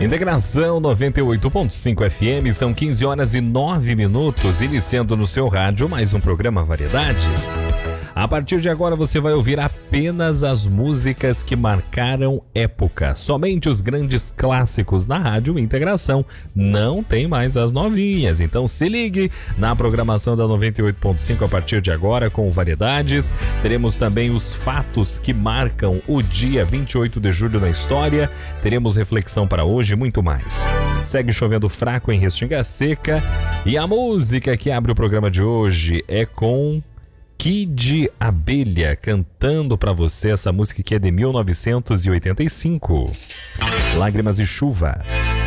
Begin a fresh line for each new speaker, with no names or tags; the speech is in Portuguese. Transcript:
Integração 98.5 FM, são 15 horas e 9 minutos, iniciando no seu rádio mais um programa Variedades. A partir de agora você vai ouvir apenas as músicas que marcaram época, somente os grandes clássicos na Rádio Integração, não tem mais as novinhas, então se ligue na programação da 98.5 a partir de agora com Variedades. Teremos também os fatos que marcam o dia 28 de julho na história, teremos reflexão para hoje e muito mais. Segue chovendo fraco em Restinga Seca e a música que abre o programa de hoje é com Kid Abelha, cantando pra você essa música que é de 1985, Lágrimas de Chuva.